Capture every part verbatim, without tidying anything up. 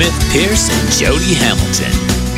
Smith Pierce and Jody Hamilton.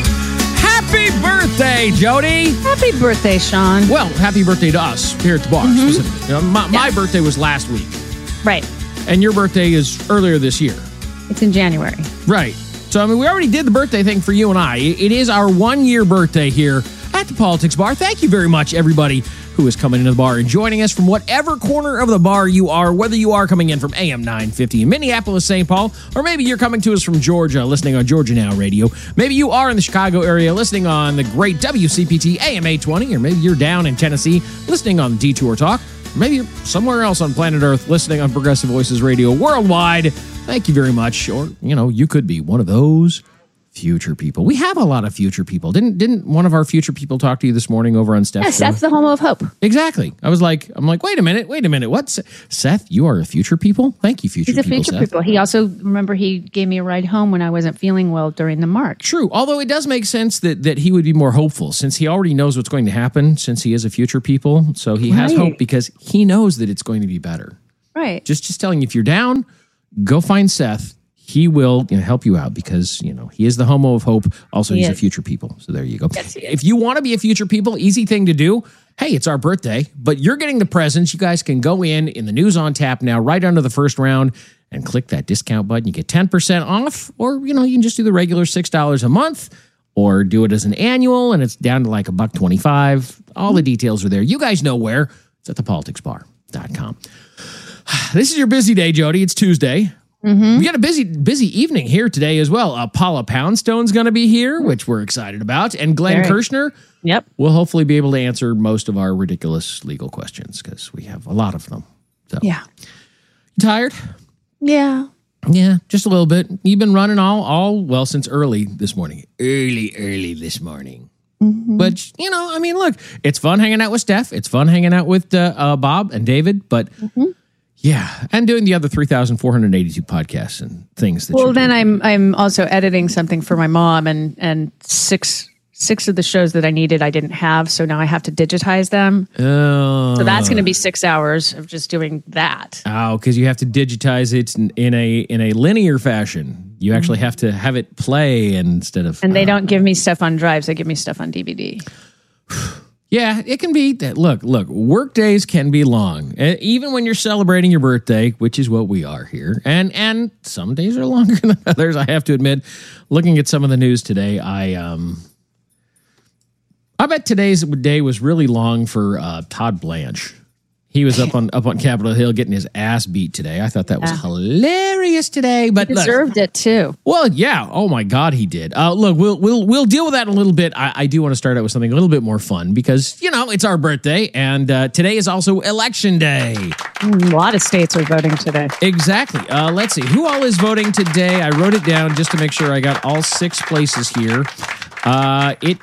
Happy birthday, Jody! Happy birthday, Sean. Well, happy birthday to us here at the bar. Mm-hmm. Specifically. You know, my, my Yeah. birthday was last week, Right. and your birthday is earlier this year. It's in January. Right. So, I mean, we already did the birthday thing for you and I. It is our one-year birthday here at the Politics Bar. Thank you very much, everybody who is coming into the bar and joining us from whatever corner of the bar you are, whether you are coming in from A M nine fifty in Minneapolis, Saint Paul, or maybe you're coming to us from Georgia, listening on Georgia Now Radio. Maybe you are in the Chicago area, listening on the great W C P T A M eight twenty, or maybe you're down in Tennessee, listening on Detour Talk, or maybe you're somewhere else on planet Earth, listening on Progressive Voices Radio worldwide. Thank you very much. Or, you know, you could be one of those future people. We have a lot of future people. Didn't didn't one of our future people talk to you this morning over on Steph's Yes, show? that's the home of hope. Exactly. I was like, I'm like, wait a minute, wait a minute. What? Seth, you are a future people? Thank you, future He's a people, future Seth. people. He also, remember, he gave me a ride home when I wasn't feeling well during the march. True. Although it does make sense that, that he would be more hopeful since he already knows what's going to happen since he is a future people. So he has Right. hope because he knows that it's going to be better. Right. Just just telling you, if you're down, go find Seth. He will, you know, help you out because, you know, he is the homo of hope. Also, He he's a is. future people. So there you go. Yes, he is. If you want to be a future people, easy thing to do. Hey, it's our birthday, but you're getting the presents. You guys can go in in the News on Tap now, right under the first round, and click that discount button. You get ten percent off, or, you know, you can just do the regular six dollars a month, or do it as an annual, and it's down to like a buck twenty-five. All the details are there. You guys know where. It's at the politics bar dot com. This is your busy day, Jody. It's Tuesday. Mm-hmm. We got a busy, busy evening here today as well. Uh, Paula Poundstone's going to be here, which we're excited about, and Glenn Very. Kirshner Yep. will hopefully be able to answer most of our ridiculous legal questions because we have a lot of them. So, Yeah. you tired? Yeah. Yeah, just a little bit. You've been running all, all well since early this morning. Early, early this morning. Mm-hmm. But, you know, I mean, look, it's fun hanging out with Steph. It's fun hanging out with uh, uh, Bob and David. But, Mm-hmm. yeah, and doing the other three thousand four hundred eighty-two podcasts and things that Well, you're then doing. I'm I'm also editing something for my mom, and and six six of the shows that I needed I didn't have, so now I have to digitize them. Oh, So that's going to be six hours of just doing that. oh, because you have to digitize it in, in a in a linear fashion. You actually have to have it play instead of. And they uh, don't give me stuff on drives; they give me stuff on D V D. Yeah, it can be that. Look, look, work days can be long, uh, even when you're celebrating your birthday, which is what we are here. And and some days are longer than others. I have to admit. Looking at some of the news today, I um, I bet today's day was really long for uh, Todd Blanche. He was up on up on Capitol Hill getting his ass beat today. I thought that was Yeah. hilarious today. But look, Deserved it too. well, yeah. Oh my God, he did. Uh, look, we'll we'll we'll deal with that in a little bit. I, I do want to start out with something a little bit more fun because you know it's our birthday and uh, today is also election day. A lot of states are voting today. Exactly. Uh, let's see who all is voting today. I wrote it down just to make sure I got all six places here. Uh, it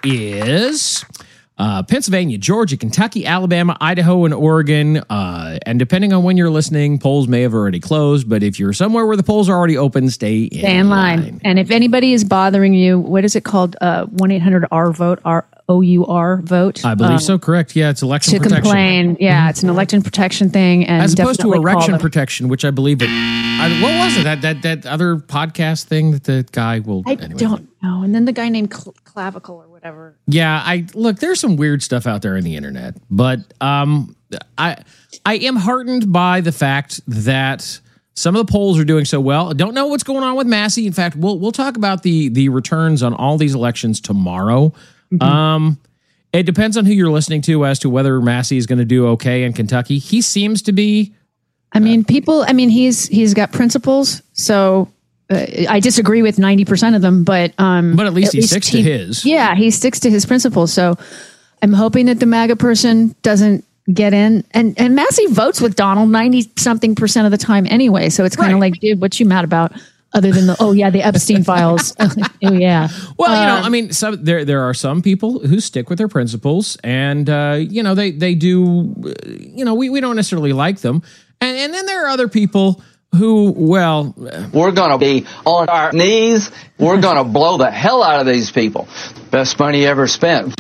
is. Uh, Pennsylvania, Georgia, Kentucky, Alabama, Idaho, and Oregon. Uh, and depending on when you're listening, polls may have already closed. But if you're somewhere where the polls are already open, stay in, Stay in line. And if anybody is bothering you, what is it called? Uh, one eight hundred R vote, R O U R vote. I believe Um, so. Correct. Yeah, it's election To protection. complain. Yeah, it's an election protection thing. And As opposed to definitely call erection them. protection, which I believe it. I, what was it? That that that other podcast thing that the guy will. I anyway. don't know. And then the guy named Cl- Clavicle or whatever. Yeah, I look. There's some weird stuff out there on the internet, but um, I I am heartened by the fact that some of the polls are doing so well. I don't know what's going on with Massey. In fact, we'll we'll talk about the the returns on all these elections tomorrow. Mm-hmm. Um, it depends on who you're listening to as to whether Massey is going to do okay in Kentucky. He seems to be. I mean, people, I mean, he's he's got principles. So uh, I disagree with ninety percent of them, but um, But at least he sticks to his. Yeah, he sticks to his principles. So I'm hoping that the MAGA person doesn't get in. And, and Massey votes with Donald ninety something percent of the time anyway. So it's kind of Right. like, dude, what you mad about? Other than the, oh, yeah, the Epstein files. Oh, yeah. Well, you know, Um, I mean, some there there are some people who stick with their principles, and uh, you know, they they do. uh, You know, we, we don't necessarily like them, and and then there are other people who, well, uh, We're going to be on our knees. We're going to blow the hell out of these people. Best money ever spent.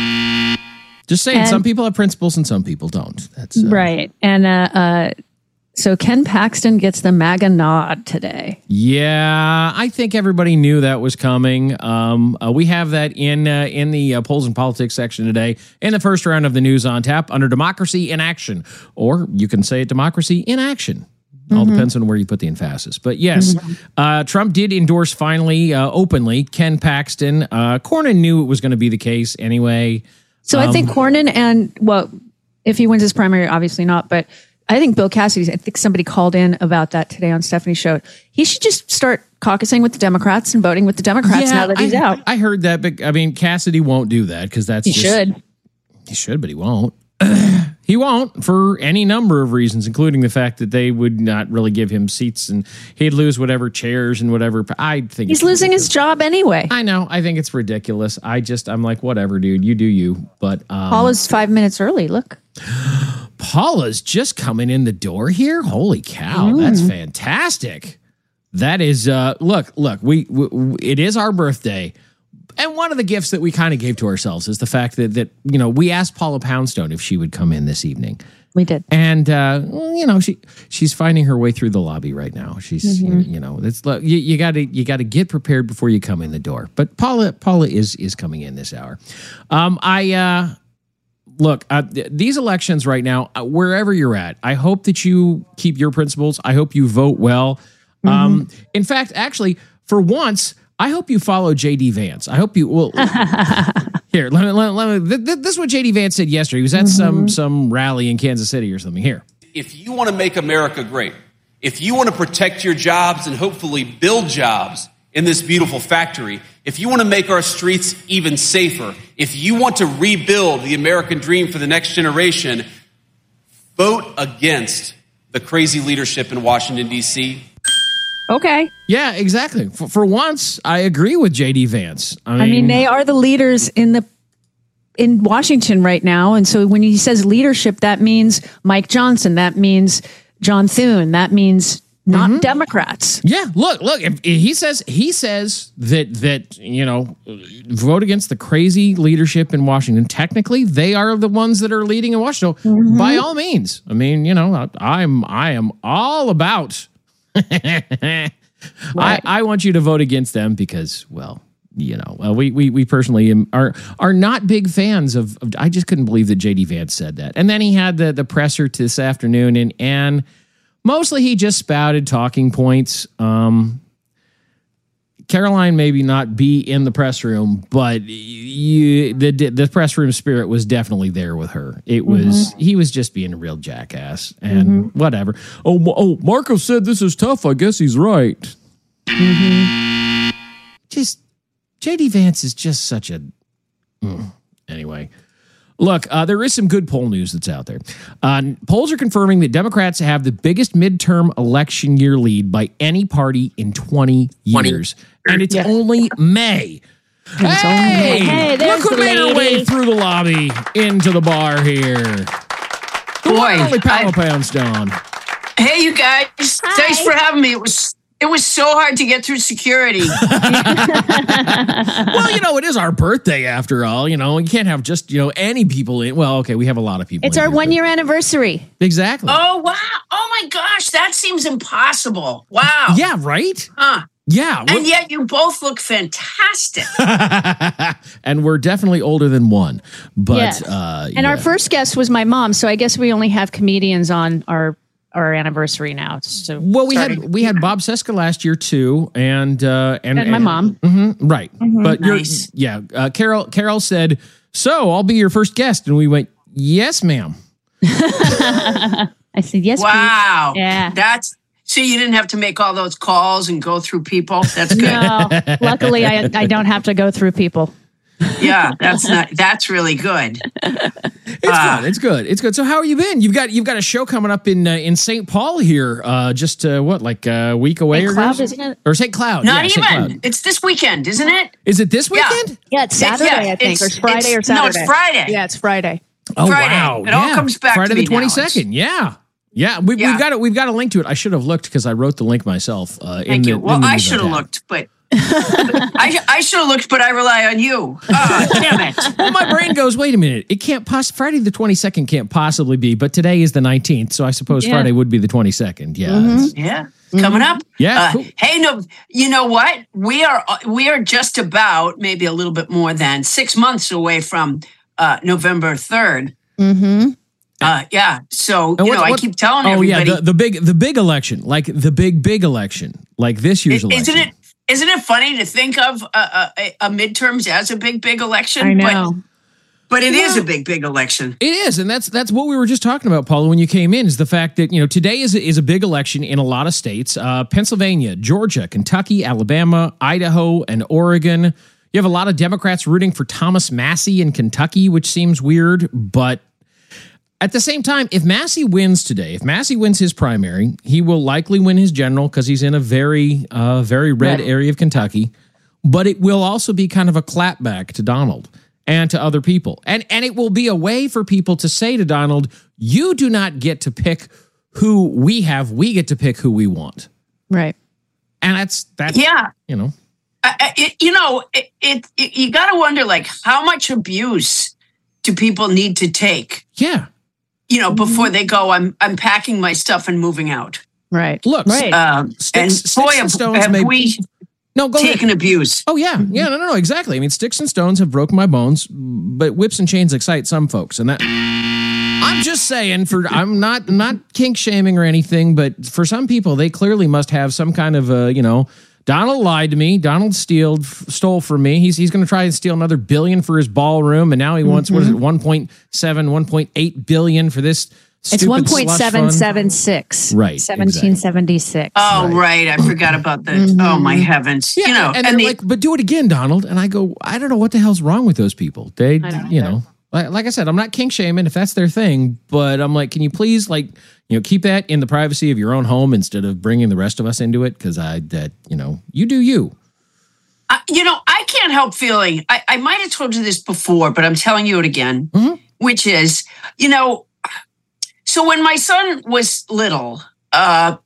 just saying, And- some people have principles and some people don't. That's uh, Right. And uh, uh, So Ken Paxton gets the MAGA nod today. Yeah, I think everybody knew that was coming. Um, uh, we have that in uh, in the uh, polls and politics section today in the first round of the News on Tap under Democracy in Action. Or you can say it Democracy in Action. All mm-hmm. depends on where you put the emphasis. But yes, mm-hmm. uh, Trump did endorse finally, uh, openly, Ken Paxton. Uh, Cornyn knew it was going to be the case anyway. So um, I think Cornyn and, well, if he wins his primary, obviously not, but I think Bill Cassidy, I think somebody called in about that today on Stephanie's show. He should just start caucusing with the Democrats and voting with the Democrats yeah, now that he's I, out. I heard that, but I mean, Cassidy won't do that because that's he just, should. He should, but he won't. He won't for any number of reasons, including the fact that they would not really give him seats and he'd lose whatever chairs and whatever. I think he's losing ridiculous. his job anyway. I know. I think it's ridiculous. I just, I'm like, whatever, dude, you do you. But um, Paula's five minutes early. Look. Paula's just coming in the door here. Holy cow. Mm. That's fantastic. That is, uh, look, look, we, we, it is our birthday. And one of the gifts that we kind of gave to ourselves is the fact that, that, you know, we asked Paula Poundstone if she would come in this evening. We did. And, uh, well, you know, she she's finding her way through the lobby right now. She's, mm-hmm. you know, it's you, you got to you got to get prepared before you come in the door. But Paula Paula is is coming in this hour. Um, I, uh, look, uh, th- these elections right now, uh, wherever you're at, I hope that you keep your principles. I hope you vote well. Mm-hmm. Um, in fact, actually, for once, I hope you follow J D Vance. I hope you will. Here, let me, let, let me, th- th- this is what J D Vance said yesterday. He was at mm-hmm. some some rally in Kansas City or something. Here. If you want to make America great, if you want to protect your jobs and hopefully build jobs in this beautiful factory, if you want to make our streets even safer, if you want to rebuild the American dream for the next generation, vote against the crazy leadership in Washington, D C Okay. Yeah, exactly. For, for once, I agree with J D Vance. I mean, I mean, they are the leaders in the in Washington right now, and so when he says leadership, that means Mike Johnson, that means John Thune, that means not mm-hmm. Democrats. Yeah, look, look. If, if he says he says that that you know, vote against the crazy leadership in Washington. Technically, they are the ones that are leading in Washington. So mm-hmm. by all means, I mean, you know, I, I'm I am all about. I, I want you to vote against them because, well, you know, uh, we we we personally am, are are not big fans of, of. I just couldn't believe that J D Vance said that. And then he had the the presser to this afternoon, and and mostly he just spouted talking points. Um, Caroline maybe not be in the press room, but you, the the press room spirit was definitely there with her. It was mm-hmm. he was just being a real jackass and mm-hmm. whatever. Oh, oh, Marco said this is tough. I guess he's right. Mm-hmm. Just J D Vance is just such a mm. anyway. Look, uh, there is some good poll news that's out there. Uh, polls are confirming that Democrats have the biggest midterm election year lead by any party in twenty years. And it's yeah. only May. It's hey, only May. Hey, look who made her way through the lobby into the bar here. The Boy, only Paula Poundstone. Hey, you guys. Hi. Thanks for having me. It was It was so hard to get through security. Well, you know, it is our birthday after all. You know, you can't have just, you know, any people in. Well, okay, we have a lot of people. It's our one year anniversary. Exactly. Oh, wow. Oh, my gosh. That seems impossible. Wow. Yeah, right? Huh. Yeah. And yet you both look fantastic. And we're definitely older than one. But, yes. uh, and yeah. our first guest was my mom. So I guess we only have comedians on our our anniversary now. So well, we starting. had we had Bob Seska last year too, and uh, and, and my and, mom, mm-hmm, right? Mm-hmm. But nice. you're, yeah, uh, Carol Carol said, "So I'll be your first guest," and we went, "Yes, ma'am." I said, "Yes." Wow, please. Yeah, that's so you didn't have to make all those calls and go through people. That's good. No, luckily I I don't have to go through people. Yeah, that's not. That's really good. It's uh, good. It's good. It's good. So, how have you been? You've got you've got a show coming up in uh, in Saint Paul here. Uh, just uh, what, like a week away, Saint or Cloud, isn't it? Or Saint Cloud? Not yeah, even. It's this weekend, isn't it? Is it this weekend? Yeah, yeah it's Saturday. It's, yeah, I think, it's, or it's Friday it's, or Saturday. No, it's Friday. Yeah, it's Friday. Oh Friday. wow! It yeah. all comes back Friday to the twenty second. Yeah. Yeah, we, yeah. we've got it. We've got a link to it. I should have looked because I wrote the link myself. Uh, in Thank the, you. Well, in the I should have looked, but I, I should have looked, but I rely on you. Oh, damn it. Well, my brain goes, wait a minute. It can't poss- Friday the twenty-second can't possibly be, but today is the nineteenth, so I suppose Yeah. Friday would be the twenty-second. Yeah. Mm-hmm. Yeah, coming up. Yeah, Uh, cool. Hey, no, you know what? We are we are just about maybe a little bit more than six months away from uh, November third. Mm-hmm. Uh, yeah. So And you what- know, I what- keep telling Oh everybody. yeah, the, the big the big election, like the big big election, like this year's i- election. isn't it? Isn't it funny to think of a, a, a midterms as a big big election? I know. But, but it is a big big election. It is, and that's that's what we were just talking about, Paula, when you came in, is the fact that, you know, today is a, is a big election in a lot of states. Uh, Pennsylvania, Georgia, Kentucky, Alabama, Idaho, and Oregon. You have a lot of Democrats rooting for Thomas Massie in Kentucky, which seems weird, but at the same time, if Massie wins today, if Massie wins his primary, he will likely win his general because he's in a very, uh, very red Right. area of Kentucky. But it will also be kind of a clapback to Donald and to other people. And and it will be a way for people to say to Donald, you do not get to pick who we have. We get to pick who we want. Right. And that's, that's Yeah. you know. I- I- it, you know, it, it, it you got to wonder, like, how much abuse do people need to take? Yeah. You know, before they go, I'm I'm packing my stuff and moving out. Right. Look, Right. Um, Sticks- and sticks boy, and have, stones have may- we No, go ahead. taken abuse. Oh, yeah. Yeah, no, no, no, exactly. I mean, sticks and stones have broken my bones, but whips and chains excite some folks. And that, I'm just saying, for I'm not not kink shaming or anything, but for some people, they clearly must have some kind of, uh, you know, Donald lied to me. Donald stealed, stole from me. He's he's going to try and steal another billion for his ballroom, and now he wants, what is it, one point seven, one point eight billion for this It's stupid one point slush seven fund? seven six. Right, seventeen seventy-six. Oh, right. I forgot about that. Oh, my heavens. Yeah, you know, and, and, they're the, like, but do it again, Donald. And I go, I don't know what the hell's wrong with those people. They, don't you either. know, like, like I said, I'm not kink shaming if that's their thing, but I'm like, can you please, like, you know, keep that in the privacy of your own home instead of bringing the rest of us into it? Because I, that, you know, you do you. I, you know, I can't help feeling, I, I might have told you this before, but I'm telling you it again, Mhm. which is, you know, so when my son was little, uh,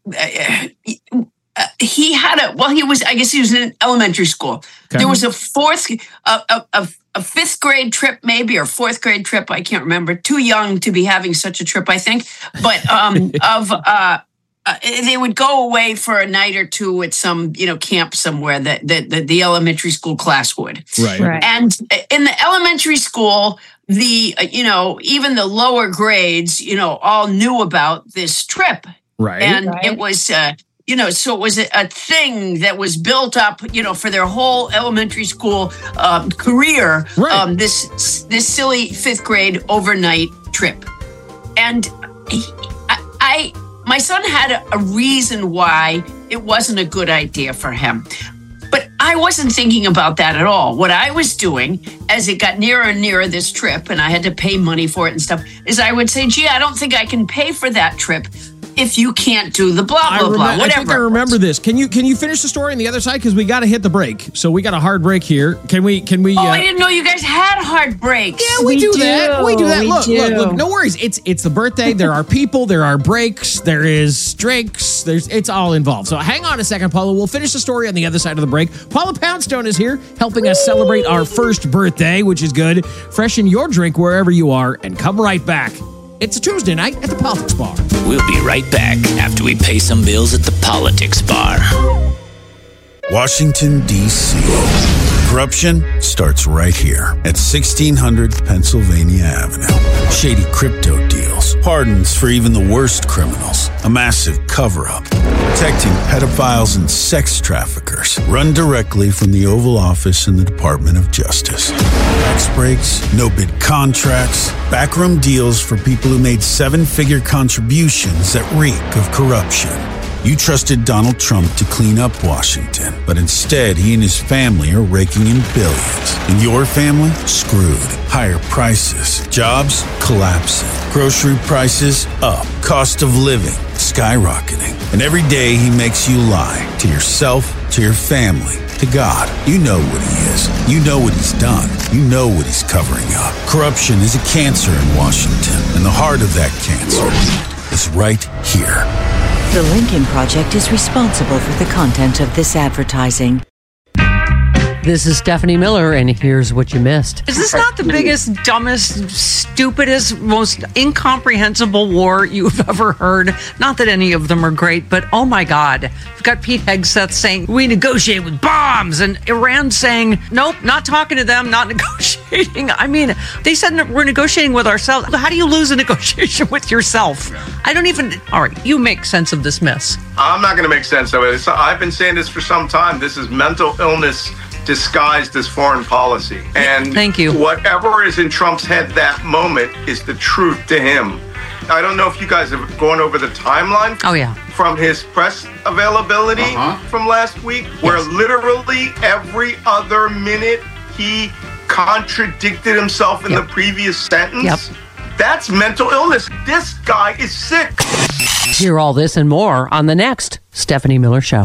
uh, he had a, well, he was, I guess he was in elementary school. Okay. There was a fourth, a, a, a, a fifth grade trip, maybe, or fourth grade trip. I can't remember. Too young to be having such a trip, I think. But um, of, uh, uh, they would go away for a night or two at some, you know, camp somewhere that, that, that the elementary school class would. Right. Right. And in the elementary school, the, uh, you know, even the lower grades, you know, all knew about this trip. Right. And Right. it was, uh, you know, so it was a, a thing that was built up, you know, for their whole elementary school um, career. Right. Um, this this silly fifth grade overnight trip, and he, I, I, my son had a, a reason why it wasn't a good idea for him. But I wasn't thinking about that at all. What I was doing as it got nearer and nearer this trip, and I had to pay money for it and stuff, is I would say, gee, I don't think I can pay for that trip if you can't do the blah, I, blah, remem- blah, I whatever. think I remember this. Can you can you finish the story on the other side? Because we got to hit the break. So we got a hard break here. Can we? Can we? Oh, uh, I didn't know you guys had hard breaks. Yeah, we, We do, do. that. We do that. We look, do. look, look. No worries. It's it's the birthday. There are people. There are breaks. There is drinks. There's it's all involved. So hang on a second, Paula. We'll finish the story on the other side of the break. Paula Poundstone is here, helping us celebrate our first birthday, which is good. Freshen your drink wherever you are, and come right back. It's a Tuesday night at the Politics Bar. We'll be right back after we pay some bills at the Politics Bar. Washington, D C Corruption starts right here at sixteen hundred Pennsylvania Avenue. Shady crypto deals, pardons for even the worst criminals, a massive cover-up, protecting pedophiles and sex traffickers, run directly from the Oval Office in the Department of Justice. Tax breaks, no-bid contracts, backroom deals for people who made seven-figure contributions that reek of corruption. You trusted Donald Trump to clean up Washington, but instead he and his family are raking in billions. And your family? Screwed. Higher prices. Jobs? Collapsing. Grocery prices? Up. Cost of living? Skyrocketing. And every day he makes you lie. To yourself, to your family, to God. You know what he is. You know what he's done. You know what he's covering up. Corruption is a cancer in Washington, and the heart of that cancer is right here. The Lincoln Project is responsible for the content of this advertising. This is Stephanie Miller, and here's what you missed. Is this not the biggest, dumbest, stupidest, most incomprehensible war you've ever heard? Not that any of them are great, but oh my God. You've got Pete Hegseth saying, we negotiate with bombs, and Iran saying, nope, not talking to them, not negotiating. I mean, they said we're negotiating with ourselves. How do you lose a negotiation with yourself? I don't even, all right, you make sense of this mess. I'm not going to make sense of it. I've been saying this for some time. This is mental illness disguised as foreign policy. And thank you. Whatever is in Trump's head that moment is the truth to him. I don't know if you guys have gone over the timeline. Oh, yeah. From his press availability uh-huh. from last week, yes. where literally every other minute he contradicted himself in yep. the previous sentence. Yep. That's mental illness. This guy is sick. Hear all this and more on the next Stephanie Miller Show.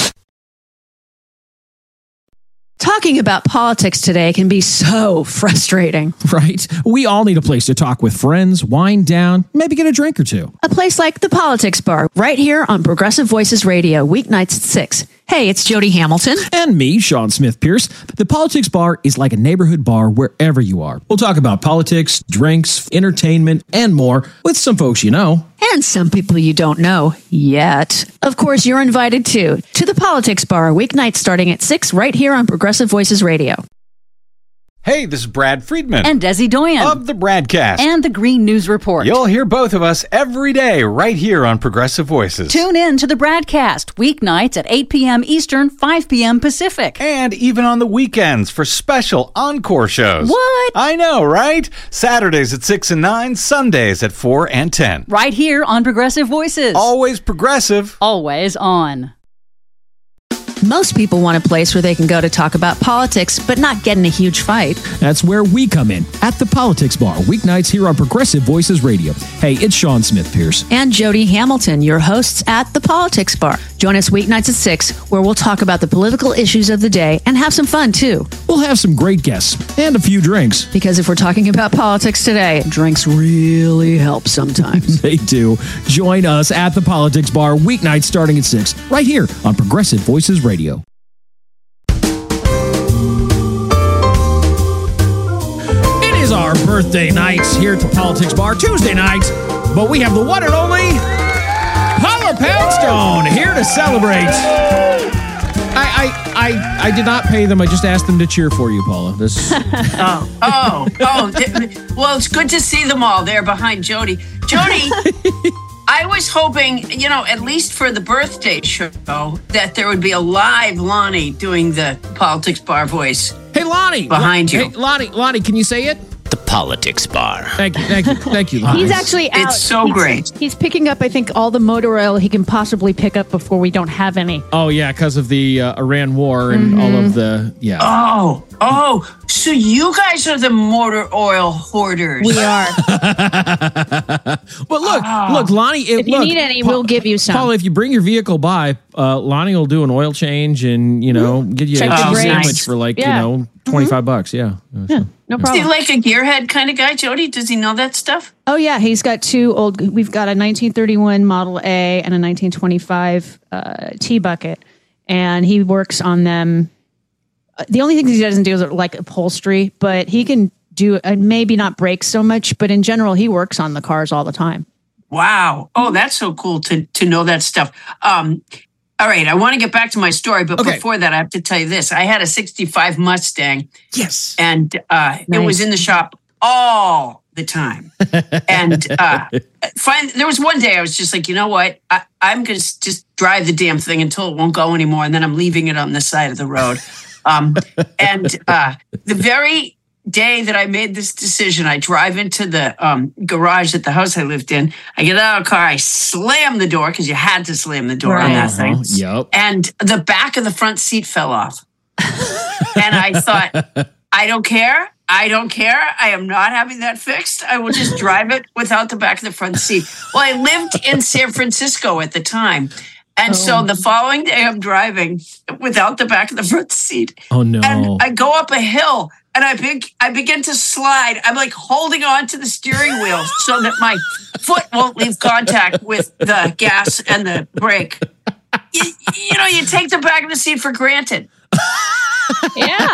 Talking about politics today can be so frustrating. Right? We all need a place to talk with friends, wind down, maybe get a drink or two. A place like the Politics Bar, right here on Progressive Voices Radio, weeknights at six. Hey, it's Jody Hamilton. And me, Sean Smith Pierce. The Politics Bar is like a neighborhood bar wherever you are. We'll talk about politics, drinks, entertainment, and more with some folks you know. And some people you don't know yet. Of course, you're invited too to the Politics Bar, weeknights starting at six right here on Progressive Voices Radio. Hey, this is Brad Friedman. And Desi Doyen. Of the Bradcast. And the Green News Report. You'll hear both of us every day right here on Progressive Voices. Tune in to the Bradcast, weeknights at eight p.m. Eastern, five p.m. Pacific. And even on the weekends for special encore shows. What? I know, right? Saturdays at six and nine, Sundays at four and ten. Right here on Progressive Voices. Always progressive. Always on. Most people want a place where they can go to talk about politics, but not get in a huge fight. That's where we come in, at the Politics Bar, weeknights here on Progressive Voices Radio. Hey, it's Sean Smith Pierce. And Jody Hamilton, your hosts at the Politics Bar. Join us weeknights at six, where we'll talk about the political issues of the day and have some fun, too. We'll have some great guests and a few drinks. Because if we're talking about politics today, drinks really help sometimes. They do. Join us at the Politics Bar, weeknights starting at six, right here on Progressive Voices Radio. Radio. It is our birthday nights here at the Politics Bar, Tuesday nights, but we have the one and only Paula Poundstone here to celebrate. I, I I I did not pay them. I just asked them to cheer for you, Paula. This. oh oh oh. Well, it's good to see them all there behind Jody. Jody. I was hoping, you know, at least for the birthday show, that there would be a live Lonnie doing the Politics Bar voice. Hey, Lonnie. Behind L- you. Hey, Lonnie, Lonnie, can you say it? The Politics Bar. Thank you, thank you, thank you, Lonnie. He's actually out. It's so he's, great. He's picking up, I think, all the motor oil he can possibly pick up before we don't have any. Oh, yeah, because of the uh, Iran war and mm-hmm. all of the, yeah. Oh, oh, so you guys are the motor oil hoarders. We are. Well, look, oh. look, Lonnie. If, if you look, need any, Paul, we'll give you some. Paul, if you bring your vehicle by, uh, Lonnie will do an oil change and, you know, get you Check a the cheese brakes. sandwich for like, Yeah. you know, twenty-five bucks. Yeah. Yeah, no problem. Is he like a gearhead kind of guy, Jody? Does he know that stuff? Oh, yeah. He's got two old, we've got a nineteen thirty-one Model A and a nineteen twenty-five uh, T-Bucket. And he works on them. The only thing he doesn't do is like upholstery, but he can do, uh, maybe not brake so much, but in general, he works on the cars all the time. Wow. Oh, that's so cool to to know that stuff. Um, all right, I want to get back to my story, but okay. before that, I have to tell you this. I had a sixty-five Mustang. Yes. And uh, nice. It was in the shop all the time. And uh, find, there was one day I was just like, you know what? I, I'm going to just drive the damn thing until it won't go anymore, and then I'm leaving it on the side of the road. Um, and uh, the very day that I made this decision, I drive into the um, garage at the house I lived in. I get out of the car, I slam the door because you had to slam the door right. on that thing. Uh-huh. Yep. And the back of the front seat fell off. And I thought, I don't care. I don't care. I am not having that fixed. I will just drive it without the back of the front seat. Well, I lived in San Francisco at the time. And oh. so the following day I'm driving without the back of the front seat. Oh, no. And I go up a hill and I, be- I begin to slide. I'm like holding on to the steering wheel so that my foot won't leave contact with the gas and the brake. You, you know, you take the back of the seat for granted. Yeah.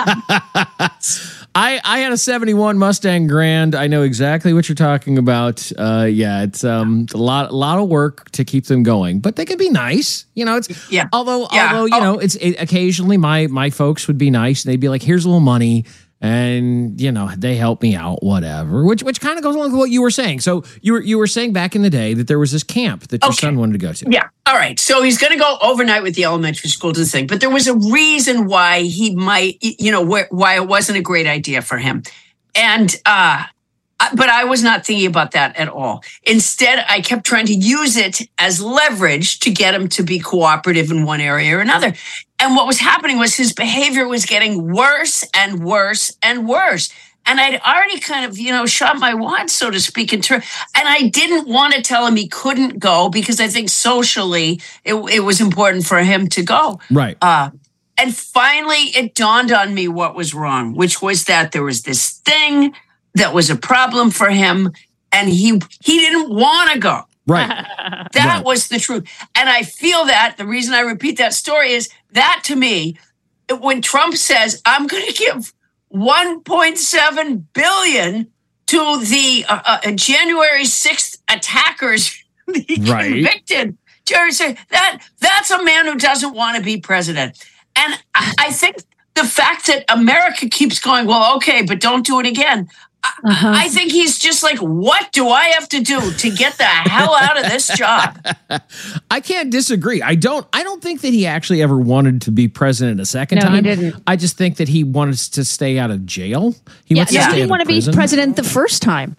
I, I had a seventy-one Mustang Grand. I know exactly what you're talking about. Uh, yeah, it's um, a lot, a lot of work to keep them going, but they can be nice. You know, it's yeah. Although, Yeah. although you Oh. know, it's it, occasionally my my folks would be nice and they'd be like, "Here's a little money." And you know they help me out, whatever. Which which kind of goes along with what you were saying. So you were you were saying back in the day that there was this camp that your Okay. son wanted to go to. Yeah. All right. So he's going to go overnight with the elementary school to the thing, but there was a reason why he might, you know, wh- why it wasn't a great idea for him. And, uh, I- but I was not thinking about that at all. Instead, I kept trying to use it as leverage to get him to be cooperative in one area or another. And what was happening was his behavior was getting worse and worse and worse. And I'd already kind of, you know, shot my wad, so to speak, in turn. And I didn't want to tell him he couldn't go because I think socially it, it was important for him to go. Right. Uh, and finally, it dawned on me what was wrong, which was that there was this thing that was a problem for him, and he he didn't want to go. Right. That Right. was the truth. And I feel that the reason I repeat that story is that to me, when Trump says, I'm going to give one point seven billion to the uh, uh, January sixth attackers he Right. convicted. Jerry said that that's a man who doesn't want to be president. And I, I think the fact that America keeps going, well, okay, but don't do it again. Uh-huh. I think he's just like, what do I have to do to get the hell out of this job? I can't disagree. I don't. I don't think that he actually ever wanted to be president a second No, he time. didn't. I just think that he wanted to stay out of jail. He Yeah, wants to no, stay he out didn't of want to be prison. president the first time.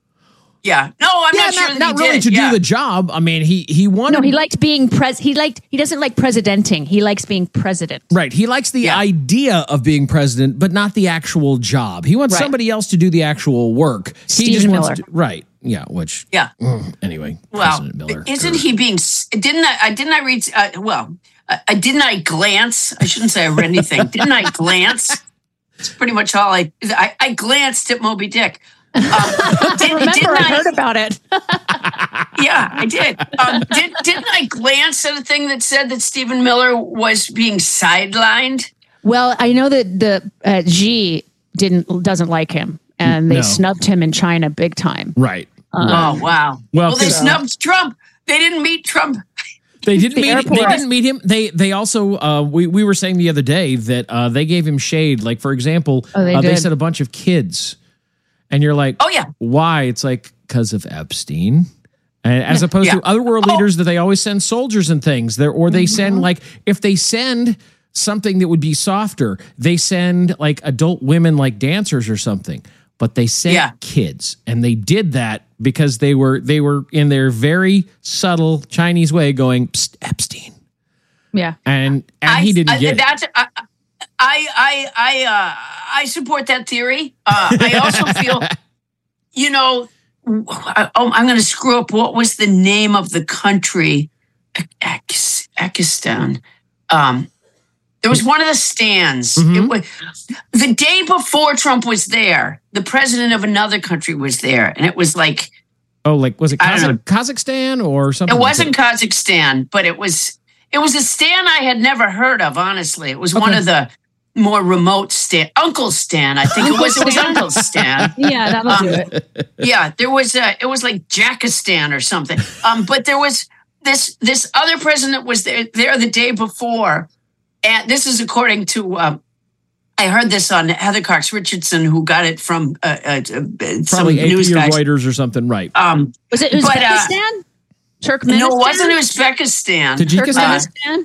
Yeah. No, I'm Yeah, not sure not, that not he really did. to yeah. do the job. I mean, he he wanted. No, he liked being pres. He liked. He doesn't like presidenting. He likes being president. Right. He likes the Yeah. idea of being president, but not the actual job. He wants Right. somebody else to do the actual work. he Stephen just wants Miller. to, right. Yeah. Which. Yeah. mm, anyway. Well, President Miller. isn't he being? s- Didn't I? I didn't I read? Uh, well, I, I didn't I glance. I shouldn't say I read anything. Didn't I glance? It's pretty much all I. I, I glanced at Moby Dick. Um, did, Remember, didn't I heard about it. Yeah, I did. Um, did. Didn't I glance at a thing that said that Stephen Miller was being sidelined? Well, I know that the uh, Xi didn't doesn't like him, and they No. snubbed him in China big time. right. Oh wow. Well, Well, they 'cause- snubbed Trump. They didn't meet Trump. They didn't The meet. airport. They didn't meet him. They they also uh, we we were saying the other day that uh, they gave him shade. Like for example, Oh, they uh, they did. said a bunch of kids, and you're like, Oh yeah. why? It's like because of Epstein. And as opposed Yeah. to other world Oh. leaders that they always send soldiers and things there, or they send like if they send something that would be softer, they send like adult women like dancers or something. But they sent Yeah. kids, and they did that because they were they were in their very subtle Chinese way going Psst, Epstein, Yeah. and and I, he didn't I, get it. that. I, I I I uh, I support that theory. Uh, I also feel, you know, I, oh, I'm going to screw up. What was the name of the country? Ak- Pakistan. Um, there was one of the stands. Mm-hmm. It was, the day before Trump was there, the president of another country was there, and it was like Oh, like was it I don't Kazakh- Kazakhstan or something? it like wasn't that? Kazakhstan, but it was it was a Stan I had never heard of. Honestly, it was one Okay. of the more remote Stan, Uncle Stan. I think it was. It was Uncle Stan. Yeah, that'll Um, do it. Yeah, there was a, it was like Jackistan or something. Um, but there was this this other president was there, there the day before, and this is according to. Um, I heard this on Heather Cox Richardson, who got it from uh, uh, uh, some Probably A P news or guys. Reuters or something, right? Um, Was it but, uh, Uzbekistan? Turkmenistan? no, it wasn't Uzbekistan. Tajikistan? Uh, Turkmenistan?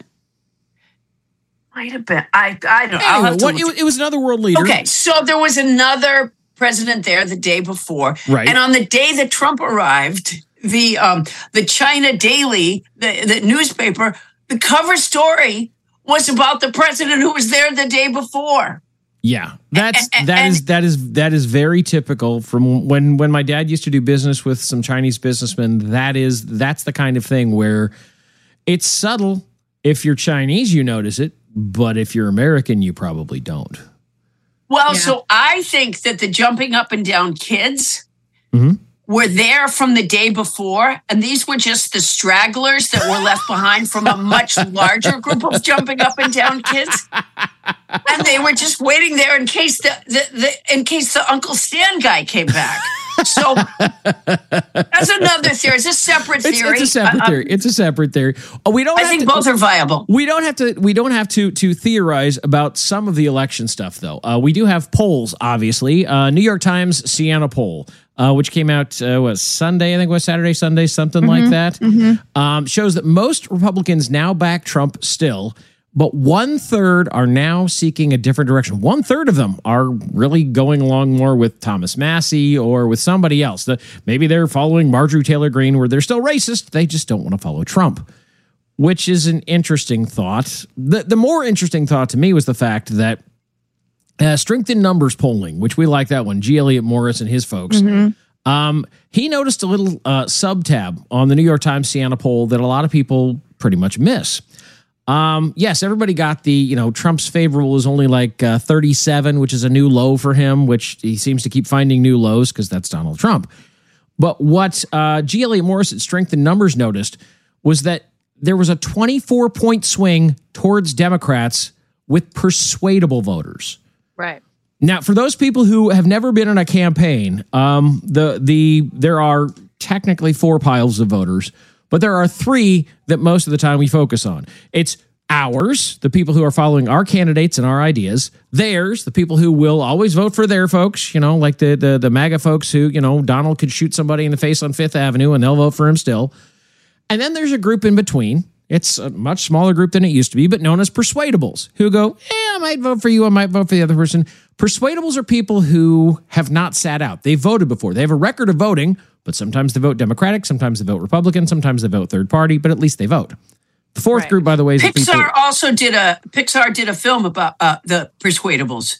might have been. I I don't. I'll Anyway, have to what, look. it, was- it was another world leader. Okay, so there was another president there the day before, Right. and on the day that Trump arrived, the um, the China Daily, the, the newspaper, the cover story was about the president who was there the day before. Yeah, that's And- that and- is that is that is very typical from when when my dad used to do business with some Chinese businessmen. That is that's the kind of thing where it's subtle. If you're Chinese, you notice it, but if you're American, you probably don't. Well, so I think that the jumping up and down kids Mhm. were there from the day before, and these were just the stragglers that were left behind from a much larger group of jumping up and down kids. And they were just waiting there in case the, the, the in case the Uncle Stan guy came back. So that's another theory. It's a separate theory. It's, it's a separate uh, theory. It's a separate theory. Oh, we don't. I have think to, both are viable. We don't have to. We don't have to to theorize about some of the election stuff, though. Uh, we do have polls, obviously. Uh, New York Times Siena poll, uh, which came out uh, was Sunday, I think it was Saturday, Sunday, something mm-hmm. like that. Mm-hmm. Um, shows that most Republicans now back Trump still. But one third are now seeking a different direction. One third of them are really going along more with Thomas Massie or with somebody else. The, maybe they're following Marjorie Taylor Greene, where they're still racist. They just don't want to follow Trump, which is an interesting thought. The, the more interesting thought to me was the fact that uh, Strength in Numbers polling, which we like that one, G. Elliott Morris and his folks, mm-hmm. um, he noticed a little uh, sub-tab on the New York Times Siena poll that a lot of people pretty much miss. Um, yes, everybody got the, you know, Trump's favorable is only like uh, thirty-seven, which is a new low for him, which he seems to keep finding new lows because that's Donald Trump. But what uh, G. Elliott Morris at Strength in Numbers noticed was that there was a twenty-four point swing towards Democrats with persuadable voters. Right. Now, for those people who have never been in a campaign, um, the the there are technically four piles of voters. But there are three that most of the time we focus on. It's ours, the people who are following our candidates and our ideas. Theirs, the people who will always vote for their folks, you know, like the, the, the MAGA folks who, you know, Donald could shoot somebody in the face on Fifth Avenue and they'll vote for him still. And then there's a group in between. It's a much smaller group than it used to be, but known as persuadables, who go, eh, I might vote for you, I might vote for the other person. Persuadables are people who have not sat out. They voted before. They have a record of voting, but sometimes they vote Democratic, sometimes they vote Republican, sometimes they vote third party, but at least they vote. The fourth right. group, by the way, is Pixar the people- also did a Pixar did a film about uh, the Persuadables.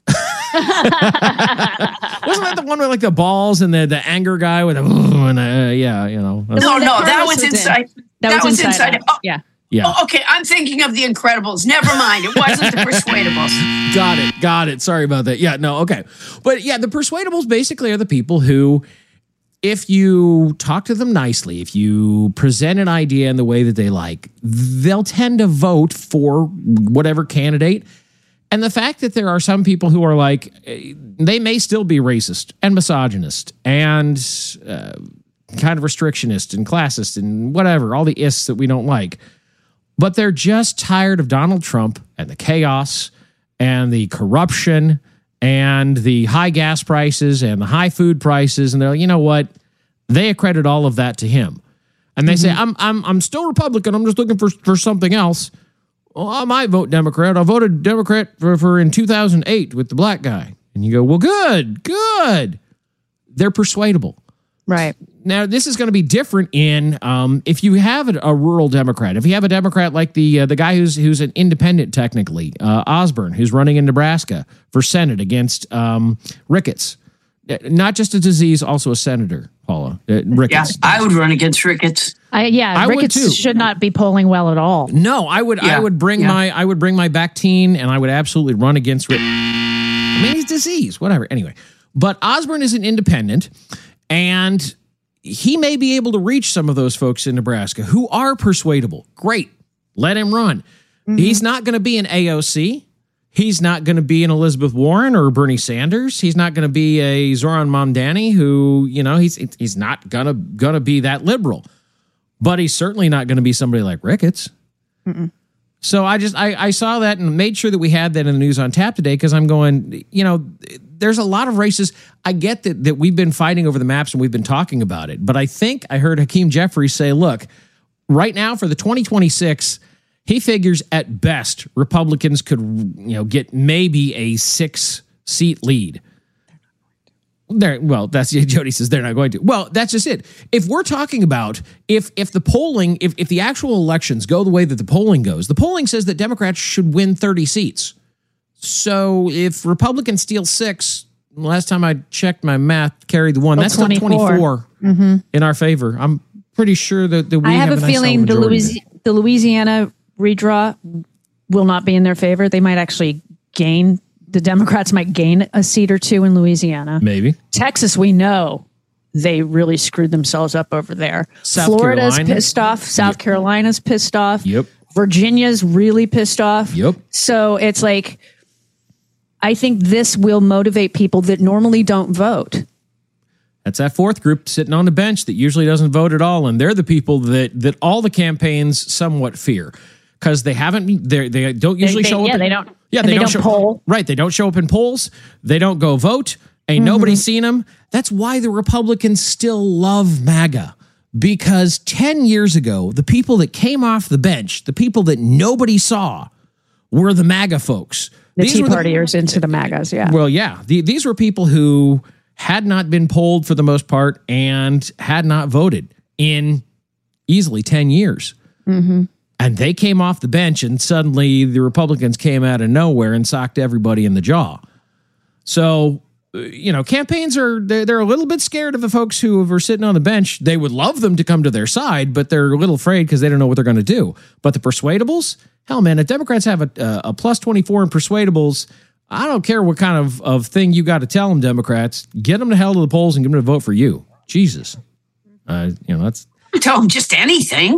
Wasn't that the one with like the balls and the, the anger guy with a and uh, yeah, you know? No, no, that was inside. That, that was inside. inside. Oh, yeah. Yeah. Oh, okay, I'm thinking of The Incredibles. Never mind. It wasn't The Persuadables. Got it. Got it. Sorry about that. Yeah, no, okay. But yeah, the Persuadables basically are the people who, if you talk to them nicely, if you present an idea in the way that they like, they'll tend to vote for whatever candidate. And the fact that there are some people who are like, they may still be racist and misogynist and uh, kind of restrictionist and classist and whatever, all the ists that we don't like. But they're just tired of Donald Trump and the chaos and the corruption and the high gas prices and the high food prices. And they're like, you know what? They accredit all of that to him. And they mm-hmm. say, I'm I'm I'm still Republican. I'm just looking for, for something else. Well, I might vote Democrat. I voted Democrat for, for in two thousand eight with the black guy. And you go, well, good, good. They're persuadable. Right. Now, this is going to be different in um, if you have a, a rural Democrat. If you have a Democrat like the uh, the guy who's who's an independent technically, uh, Osborne, who's running in Nebraska for Senate against um, Ricketts. Not just a disease, also a senator, Paula. Uh, Ricketts. Yeah, I would run against Ricketts. I, yeah, I Ricketts would too. should not be polling well at all. No, I would. Yeah, I would bring yeah. my. I would bring my Bactine, and I would absolutely run against Ricketts. I mean, he's disease, whatever. Anyway, but Osborne is an independent, and he may be able to reach some of those folks in Nebraska who are persuadable. Great, let him run. Mm-hmm. He's not going to be an A O C. He's not going to be an Elizabeth Warren or Bernie Sanders. He's not going to be a Zoran Mamdani who, you know, he's he's not going to going to be that liberal. But he's certainly not going to be somebody like Ricketts. Mm-mm. So I just I, I saw that and made sure that we had that in the News on Tap today because I'm going, you know, there's a lot of races. I get that that we've been fighting over the maps and we've been talking about it. But I think I heard Hakeem Jeffries say, look, right now for the twenty twenty-six, he figures at best Republicans could, you know, get maybe a six-seat lead. There, well, that's Jody says they're not going to. Well, that's just it. If we're talking about if if the polling, if if the actual elections go the way that the polling goes, the polling says that Democrats should win thirty seats. So if Republicans steal six, last time I checked my math, carried the one. Oh, that's still twenty-four mm-hmm. in our favor. I'm pretty sure that, that we I have, have a, a nice feeling the, Louis, the Louisiana redraw will not be in their favor. They might actually gain. The Democrats might gain a seat or two in Louisiana. Maybe. Texas, we know they really screwed themselves up over there. South Florida's Carolina. pissed off. South Yep. Carolina's pissed off. Yep. Virginia's really pissed off. Yep. So it's like, I think this will motivate people that normally don't vote. That's that fourth group sitting on the bench that usually doesn't vote at all, and they're the people that that all the campaigns somewhat fear because they haven't. They they don't usually They- they- show up. yeah, in- they don't- Yeah, and they, they don't, don't show, poll. Right, they don't show up in polls. They don't go vote. Ain't Mm-hmm. nobody seen them. That's why the Republicans still love MAGA. Because ten years ago, the people that came off the bench, the people that nobody saw, were the MAGA folks. The These Tea were the- Partiers into the MAGAs, yeah. Well, yeah. The, these were people who had not been polled for the most part and had not voted in easily ten years. Mm-hmm. And they came off the bench and suddenly the Republicans came out of nowhere and socked everybody in the jaw. So, uh, you know, campaigns are, they're, they're a little bit scared of the folks who are sitting on the bench. They would love them to come to their side, but they're a little afraid because they don't know what they're going to do. But the persuadables, hell, man, if Democrats have a, uh, a plus twenty-four in persuadables, I don't care what kind of, of thing you got to tell them, Democrats. Get them to hell to the polls and get them to vote for you. Jesus. Uh, you know, that's... Tell them just anything.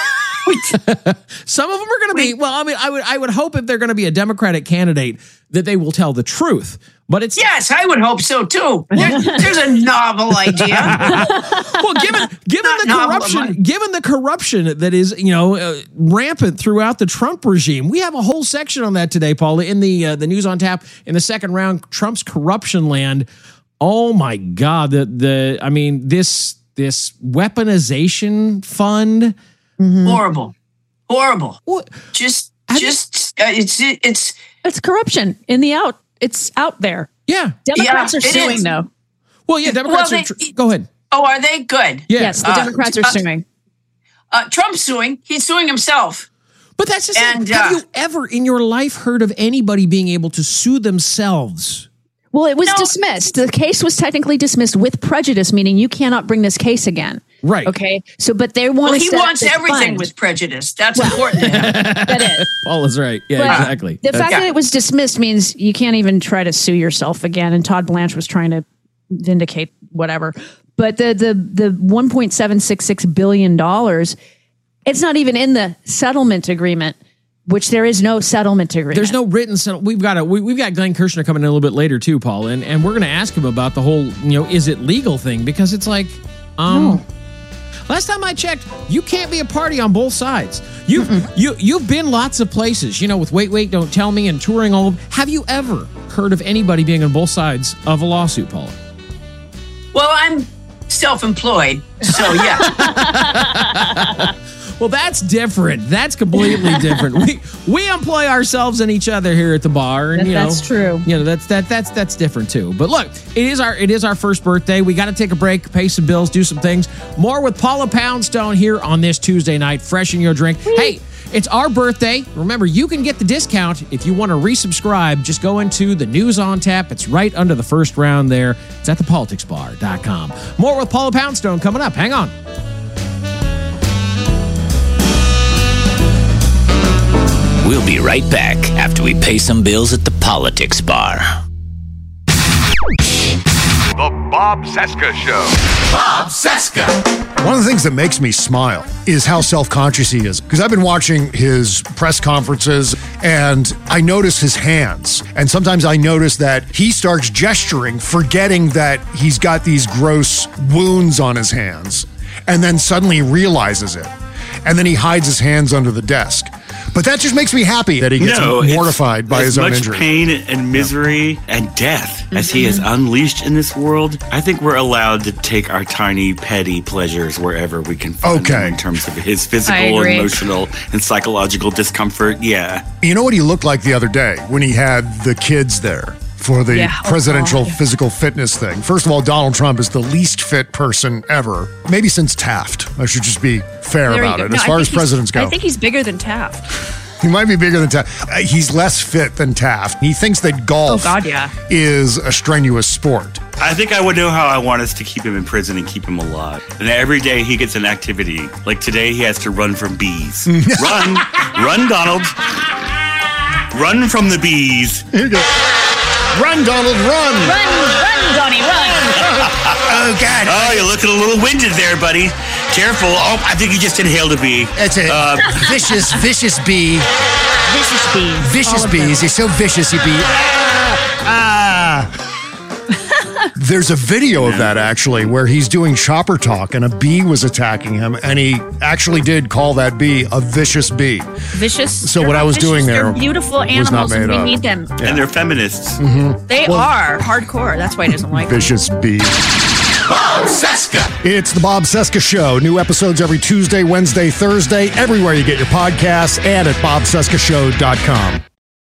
Some of them are going to be, well, I mean, I would I would hope if they're going to be a Democratic candidate that they will tell the truth. But it's... Yes, I would hope so, too. There- there's a novel idea. Well, given given Not the novel, corruption, but- given the corruption that is, you know, uh, rampant throughout the Trump regime, we have a whole section on that today, Paula, in the uh, the News on Tap in the second round. Trump's corruption land. Oh my God! The the I mean this this weaponization fund. Horrible, horrible. What? Just, just uh, it's it's It's corruption in the out. It's out there. Yeah. Democrats Yeah, are it suing, is. though. Well, yeah, Democrats Well, are. they- Tr- go ahead. Oh, are they good? Yeah. Yes, the Uh, Democrats are uh, suing. Uh, Trump's suing. He's suing himself. But that's just And, it. Have uh, you ever in your life heard of anybody being able to sue themselves? Well, it was No. dismissed. The case was technically dismissed with prejudice, meaning you cannot bring this case again. Right. Okay. So, but they want Well, to he set up wants this everything fund. with prejudice. That's important to him. That is. Paul is right. Yeah, Well, exactly. The fact Yeah. that it was dismissed means you can't even try to sue yourself again. And Todd Blanche was trying to vindicate whatever. But the the the one point seven six six billion dollars, it's not even in the settlement agreement, which there is no settlement agreement. There's no written settle. We've got a we, we've got Glenn Kirshner coming in a little bit later too, Paul, and and we're going to ask him about the whole, you know, is it legal thing, because it's like, um, No. last time I checked, you can't be a party on both sides. You you you've been lots of places, you know, with Wait Wait Don't Tell Me and touring all. Of, have you ever heard of anybody being on both sides of a lawsuit, Paula? Well, I'm self-employed, so yeah. Well, that's different. That's completely different. We we employ ourselves and each other here at the bar, and That- you know that's true. You know that's that that's that's different too. But look, it is our it is our first birthday. We got to take a break, pay some bills, do some things. More with Paula Poundstone here on this Tuesday night. Freshen your drink. Hey, it's our birthday. Remember, you can get the discount if you want to resubscribe. Just go into the News on Tap. It's right under the first round there. It's at the politics bar dot com. More with Paula Poundstone coming up. Hang on. We'll be right back after we pay some bills at the Politics Bar. The Bob Cesca Show. Bob Cesca. One of the things that makes me smile is how self-conscious he is. Because I've been watching his press conferences and I notice his hands. And sometimes I notice that he starts gesturing, forgetting that he's got these gross wounds on his hands. And then suddenly realizes it. And then he hides his hands under the desk. But that just makes me happy that he gets no, mortified by as his own much injury. pain and misery yeah. and death mm-hmm. as he has unleashed in this world. I think we're allowed to take our tiny, petty pleasures wherever we can find okay. them in terms of his physical, emotional, and psychological discomfort. Yeah. You know what he looked like the other day when he had the kids there for the yeah. presidential oh, God. physical fitness thing? First of all, Donald Trump is the least fit person ever, maybe since Taft. I should just be fair there about it. No, as far as he's- presidents go, I think he's bigger than Taft. He might be bigger than Taft. Uh, he's less fit than Taft. He thinks that golf oh, God, yeah. is a strenuous sport. I think I would know how I want us to keep him in prison and keep him alive. And every day he gets an activity. Like today he has to run from bees. Run, run, Donald. Run from the bees. Here you go. Run, Donald, run. Run, run, Donnie, run. Oh, God. Oh, you're looking a little winded there, buddy. Careful. Oh, I think you just inhaled a bee. It's a Uh, vicious, vicious bee. Vicious bees. Vicious bees. They're so vicious, you bee. Ah. ah. There's a video of that actually where he's doing shopper talk and a bee was attacking him and he actually did call that bee a vicious bee. Vicious. So They're what I not was vicious, doing there they're beautiful was not animals, and made we up. need them. And they're feminists. Mm-hmm. They Well, are hardcore. That's why he doesn't like them. Vicious bee. Bob Cesca. It's the Bob Cesca Show. New episodes every Tuesday, Wednesday, Thursday, everywhere you get your podcasts and at bob cesca show dot com.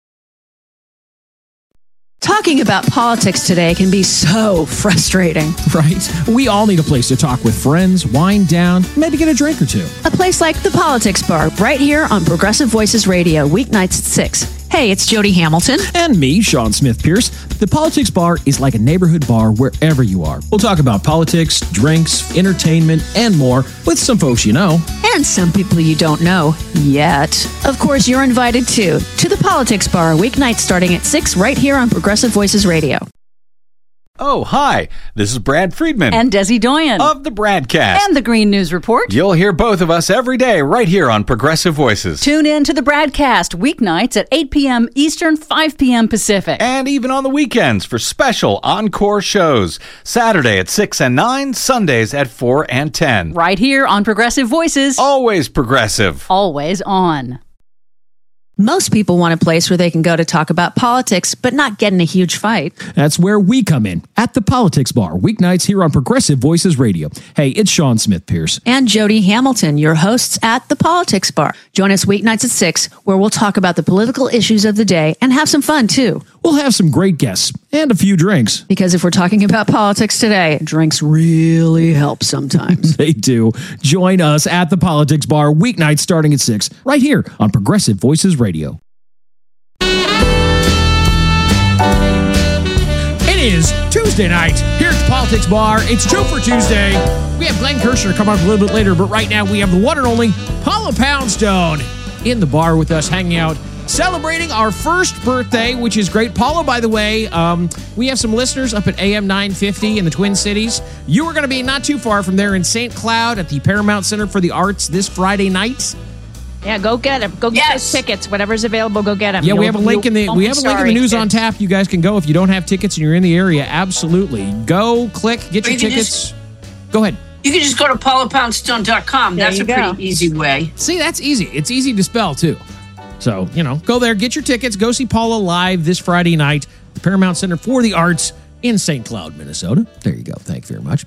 Talking about politics today can be so frustrating. Right? We all need a place to talk with friends, wind down, maybe get a drink or two. A place like the Politics Bar, right here on Progressive Voices Radio, weeknights at six. Hey, it's Jody Hamilton. And me, Sean Smith Pierce. The Politics Bar is like a neighborhood bar wherever you are. We'll talk about politics, drinks, entertainment, and more with some folks you know. And some people you don't know yet. Of course, you're invited too to the Politics Bar, weeknights starting at six, right here on Progressive Voices Radio. Oh, hi. This is Brad Friedman. And Desi Doyen. Of the Bradcast. And the Green News Report. You'll hear both of us every day right here on Progressive Voices. Tune in to the Bradcast weeknights at eight p.m. Eastern, five p.m. Pacific. And even on the weekends for special encore shows. Saturday at six and nine, Sundays at four and ten. Right here on Progressive Voices. Always progressive. Always on. Most people want a place where they can go to talk about politics, but not get in a huge fight. That's where we come in, at the Politics Bar, weeknights here on Progressive Voices Radio. Hey, it's Sean Smith Pierce. And Jody Hamilton, your hosts at the Politics Bar. Join us weeknights at six, where we'll talk about the political issues of the day and have some fun, too. We'll have some great guests and a few drinks. Because if we're talking about politics today, drinks really help sometimes. They do. Join us at the Politics Bar, weeknights starting at six, right here on Progressive Voices Radio. It is Tuesday night here at the Politics Bar. It's two for Tuesday. We have Glenn Kirshner come up a little bit later, but right now we have the one and only Paula Poundstone in the bar with us, hanging out, celebrating our first birthday, which is great. Paula, by the way, um, we have some listeners up at A M nine fifty in the Twin Cities. You are going to be not too far from there in Saint Cloud at the Paramount Center for the Arts this Friday night. Yeah, go get them. Go get Yes. those tickets. Whatever's available, go get them. Yeah, we You'll- have a link in the you'll- we oh, have a link in sorry. the news on tap. You guys can go if you don't have tickets and you're in the area. Absolutely, go click, get Or your you can tickets. Go ahead. You can just go to paula poundstone dot com. There That's you a go. pretty easy way. See, that's easy. It's easy to spell too. So, you know, go there, get your tickets, go see Paula live this Friday night, the Paramount Center for the Arts in Saint Cloud, Minnesota. There you go. Thank you very much.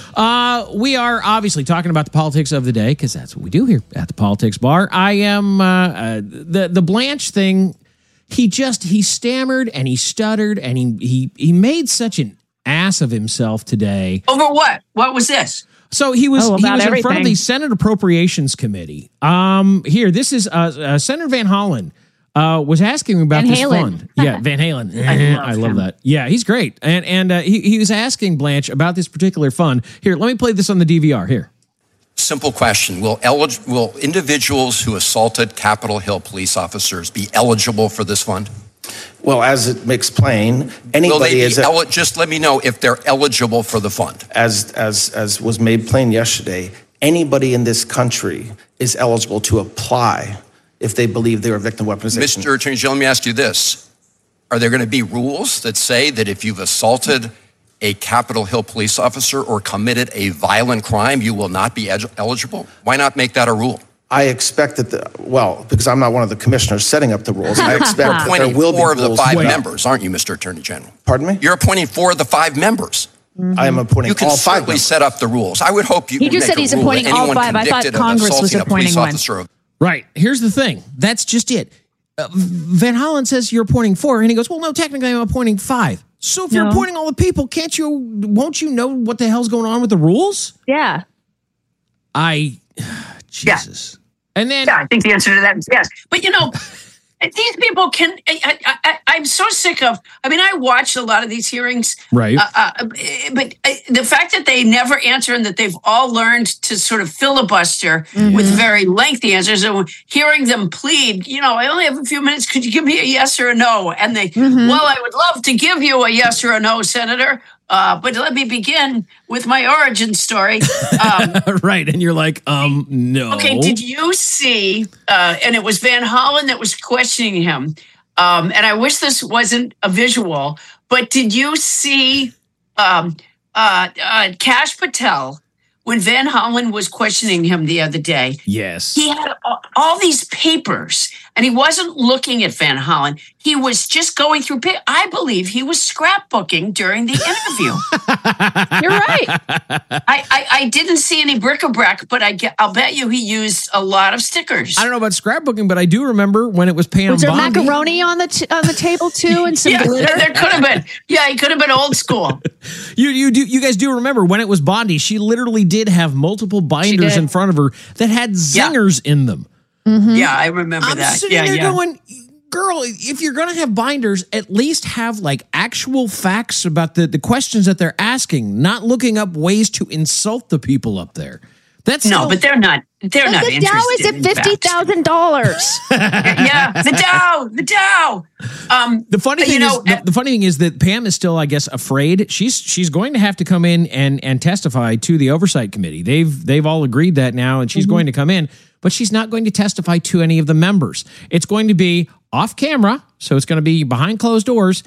Uh, we are obviously talking about the politics of the day because that's what we do here at the Politics Bar. I am uh, uh, the the Blanche thing. He just he stammered and he stuttered and he he he made such an ass of himself today. Over what? What was this? So he was Oh, he about was in front of everything. the Senate Appropriations Committee. Um, here, this is uh, uh, Senator Van Hollen. Uh, was asking him about Van this Halen. fund. Yeah, Van Halen. I love I love him. that. Yeah, he's great. And and uh, he, he was asking Blanche about this particular fund. Here, let me play this on the D V R. Here. Simple question. Will elig- will individuals who assaulted Capitol Hill police officers be eligible for this fund? Well, as it makes plain, Will they anybody be is eli- just let me know if they're eligible for the fund. as as as was made plain yesterday. Anybody in this country is eligible to apply if they believe they're a victim of weaponization. Mister Attorney General, let me ask you this. Are there going to be rules that say that if you've assaulted a Capitol Hill police officer or committed a violent crime, you will not be ed- eligible? Why not make that a rule? I expect that the well, because I'm not one of the commissioners setting up the rules. I expect You're that there appointing will be four of the rules. five Wait. members, aren't you, Mister Attorney General? Pardon me? You're appointing four of the five members. I am appointing You can all five. certainly set up the rules. I would hope you He would just make said a he's rule that appointing all anyone five. I thought convicted of Congress was assaulting a police appointing one. officer of- Right. Here's the thing. That's just it. Uh, Van Hollen says you're appointing four, and he goes, "Well, no, technically I'm appointing five. So if you're No. appointing all the people, can't you? Won't you know what the hell's going on with the rules?" Yeah. I, Jesus. And then Yeah, I think the answer to that is yes. But you know, these people can. I, I, I, I'm so sick of. I mean, I watched a lot of these hearings, Right. Uh, uh, but uh, the fact that they never answer and that they've all learned to sort of filibuster with very lengthy answers, and hearing them plead, you know, I only have a few minutes. Could you give me a yes or a no? And they, well, I would love to give you a yes or a no, Senator. Uh, but let me begin with my origin story. Um, right. And you're like, um, no. Okay, did you see, uh, and it was Van Hollen that was questioning him, um, and I wish this wasn't a visual, but did you see um, uh, uh, Kash Patel when Van Hollen was questioning him the other day? Yes. He had all, all these papers, and he wasn't looking at Van Hollen. He was just going through pa- I believe he was scrapbooking during the interview. You're right. I, I, I didn't see any bric-a-brac, but I get, I'll bet you he used a lot of stickers. I don't know about scrapbooking, but I do remember when it was Pam Was there Bondi. macaroni on the t- on the table too, and some yeah, glitter? There could have been. Yeah, he could have been old school. You you do you guys do remember when it was Bondi? She literally did have multiple binders in front of her that had zingers yeah. in them. Mm-hmm. Yeah, I remember I'm that. sitting Yeah, there yeah. going, girl, if you're going to have binders, at least have like actual facts about the, the questions that they're asking, not looking up ways to insult the people up there. That's no, still, but they're not. They're but not the interested. Dow is at in fifty thousand dollars. Yeah, the Dow, the Dow. Um, the funny but, thing you know, is, the, the funny thing is that Pam is still, I guess, afraid. She's she's going to have to come in and and testify to the oversight committee. They've they've all agreed that now, and she's mm-hmm. going to come in, but she's not going to testify to any of the members. It's going to be off camera, so it's going to be behind closed doors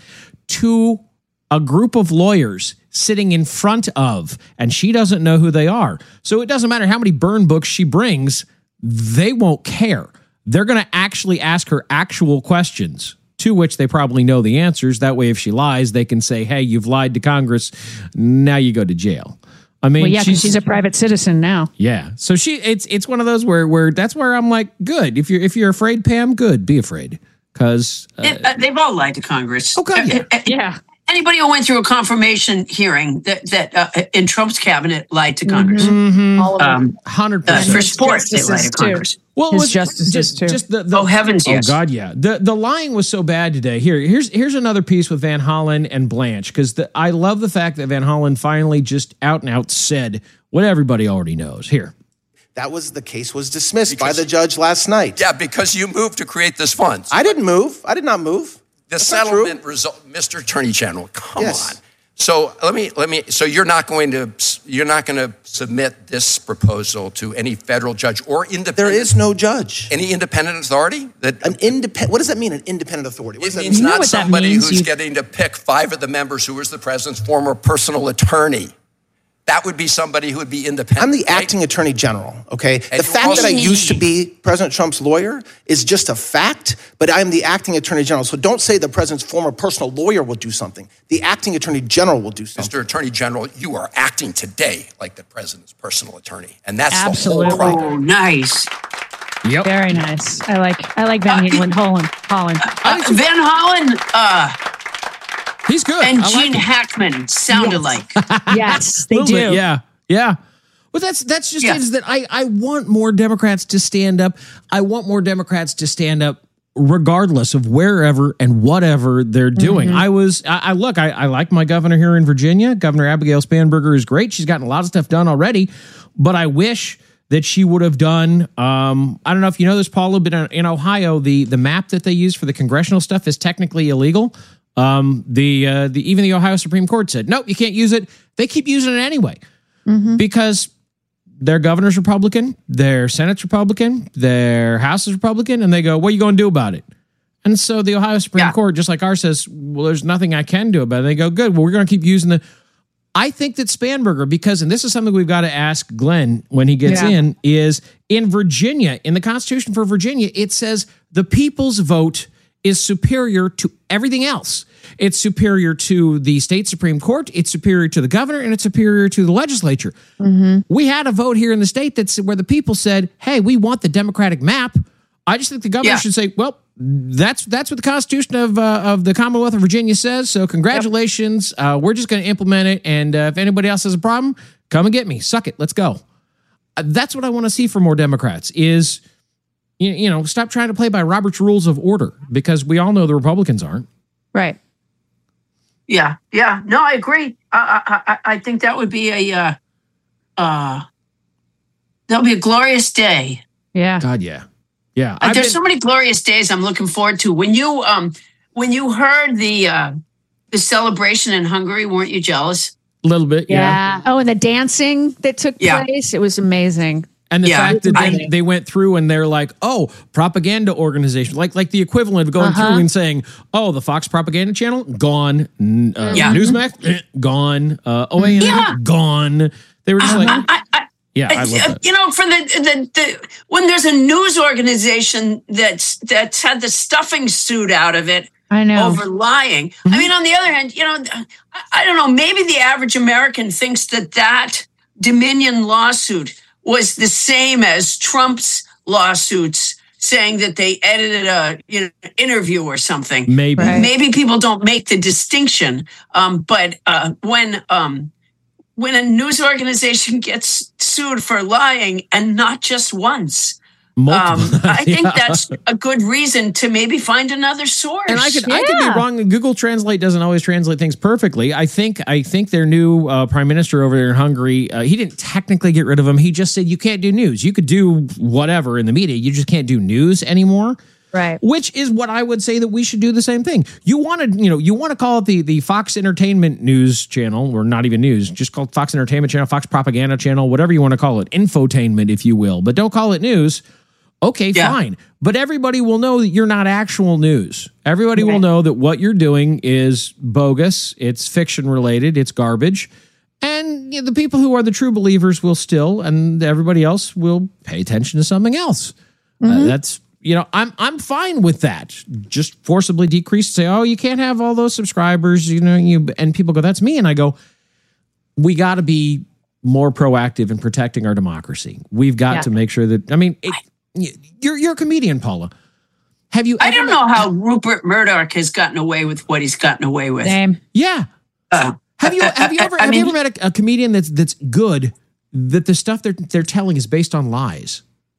to a group of lawyers sitting in front of, and she doesn't know who they are. So it doesn't matter how many burn books she brings, they won't care. They're going to actually ask her actual questions, to which they probably know the answers. That way, if she lies, they can say, hey, you've lied to Congress. Now you go to jail. I mean, well, yeah, she's, because she's a private citizen now. Yeah. So she it's it's one of those where where that's where I'm like, good. If you're if you're afraid, Pam, good. Be afraid. Because uh, uh, they've all lied to Congress. Oh, God, yeah. Uh, uh, yeah. Anybody who went through a confirmation hearing that that uh, in Trump's cabinet lied to Congress. Mm-hmm. All of them. Um, Hundred uh, percent for sports, they lied to too. Congress. Well, His it was justices just, too. just the, the oh heavens, yes. Oh God, yeah. The the lying was so bad today. Here, here's here's another piece with Van Hollen and Blanche, because I love the fact that Van Hollen finally just out and out said what everybody already knows. Here. That was the case was dismissed because, by the judge last night. Yeah, because you moved to create this fund. I didn't move. I did not move. The That's settlement result, Mister Attorney General. Come yes. on. So let me let me. So you're not going to you're not going to submit this proposal to any federal judge or independent. There is no judge. Any independent authority that an independent. What does that mean? An independent authority. What it does means that mean? not what somebody means? who's You... getting to pick five of the members who was the president's former personal attorney. That would be somebody who would be independent. I'm the right? acting attorney general, okay? And the fact also- that I used to be President Trump's lawyer is just a fact, but I'm the acting attorney general. So don't say the president's former personal lawyer will do something. The acting attorney general will do something. Mister Attorney General, you are acting today like the president's personal attorney. And that's Absolutely. the whole problem. Oh, nice. Yep. Very nice. I like I like Van Hollen. Holland. Holland. Uh, Van Hollen uh, He's good. and I like Gene him. Hackman sound Yes. alike. Yes, they Little do. bit, yeah, yeah. But that's that's just Yeah. it, is that I I want more Democrats to stand up. I want more Democrats to stand up regardless of wherever and whatever they're doing. Mm-hmm. I was I, I look I, I like my governor here in Virginia. Governor Abigail Spanberger is great. She's gotten a lot of stuff done already, but I wish that she would have done. Um, I don't know if you know this, Paula, but in, in Ohio, the the map that they use for the congressional stuff is technically illegal. Um, the uh, the even the Ohio Supreme Court said nope, you can't use it. They keep using it anyway Mm-hmm. because their governor's Republican, their Senate's Republican, their House is Republican, and they go, what are you going to do about it? And so the Ohio Supreme Yeah. Court, just like ours, says, well, there's nothing I can do about it. They go, good, well, we're going to keep using the... I think that Spanberger, because, and this is something we've got to ask Glenn when he gets Yeah. in, is in Virginia, in the Constitution for Virginia, it says the people's vote is superior to everything else. It's superior to the state Supreme Court, it's superior to the governor, and it's superior to the legislature. Mm-hmm. We had a vote here in the state that's where the people said, hey, we want the Democratic map. I just think the governor Yeah. should say, well, that's that's what the Constitution of uh, of the Commonwealth of Virginia says. So congratulations. Yep. Uh, we're just going to implement it. And uh, if anybody else has a problem, come and get me. Suck it. Let's go. Uh, that's what I want to see for more Democrats is, you, you know, stop trying to play by Robert's Rules of Order, because we all know the Republicans aren't. Right. Yeah, yeah. No, I agree. I I, I think that would be a uh, uh, that would be a glorious day. Yeah. God, yeah. Yeah. Uh, I've there's been- so many glorious days I'm looking forward to. When you um when you heard the uh, the celebration in Hungary. Weren't you jealous? A little bit, yeah. Yeah. Oh, and the dancing that took Yeah. place, it was amazing. And the Yeah, fact that I- then they went through and they're like, oh, propaganda organization, like like the equivalent of going Uh-huh. through and saying, oh, the Fox propaganda channel, gone. N- Uh, Yeah. Newsmax, eh, gone. Uh, O A N, Yeah. gone. They were just like, I, I, yeah, I love that. You know, for the, the the when there's a news organization that's that's had the stuffing suit out of it I know. over lying. Mm-hmm. I mean, on the other hand, you know, I, I don't know. Maybe the average American thinks that that Dominion lawsuit was the same as Trump's lawsuits, saying that they edited a you know interview or something. Maybe. Right. Maybe people don't make the distinction. Um, but uh, when um, when a news organization gets sued for lying, and not just once, Multiple. um, I think Yeah. that's a good reason to maybe find another source. And I could I could be wrong. Google Translate doesn't always translate things perfectly. I think I think their new uh, prime minister over there in Hungary, uh, he didn't technically get rid of him. He just said you can't do news. You could do whatever in the media. You just can't do news anymore. Right. Which is what I would say that we should do the same thing. You want to, you know, you want to call it the the Fox Entertainment News Channel, or not even news, just call it Fox Entertainment Channel, Fox Propaganda Channel, whatever you want to call it, infotainment, if you will. But don't call it news. Okay, Yeah. fine. But everybody will know that you're not actual news. Everybody will know that what you're doing is bogus. It's fiction related. It's garbage. And you know, the people who are the true believers will still, and everybody else will pay attention to something else. Uh, that's, you know, I'm I'm fine with that. Just forcibly decrease, say, oh, you can't have all those subscribers, you know, you and people go, that's me. And I go, we got to be more proactive in protecting our democracy. We've got Yeah. to make sure that, I mean, it, you're you're a comedian, Paula. Have you? I ever don't met- know how Rupert Murdoch has gotten away with what he's gotten away with. Same. Yeah. Uh, Have you have you ever I have mean, you ever met a, a comedian that's that's good, that the stuff they're they're telling is based on lies?